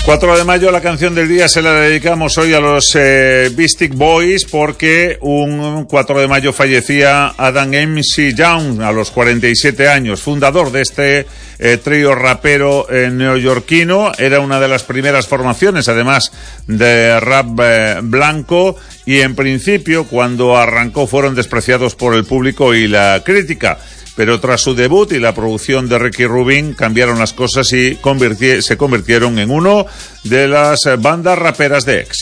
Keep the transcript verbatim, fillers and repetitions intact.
cuatro de mayo, la canción del día se la dedicamos hoy a los eh, Beastie Boys, porque un cuatro de mayo fallecía Adam M C Young a los cuarenta y siete años, fundador de este eh, trío rapero eh, neoyorquino. Era una de las primeras formaciones, además de rap eh, blanco, y en principio, cuando arrancó, fueron despreciados por el público y la crítica. Pero tras su debut y la producción de Ricky Rubin, cambiaron las cosas y convirti- se convirtieron en uno de las bandas raperas de éxito.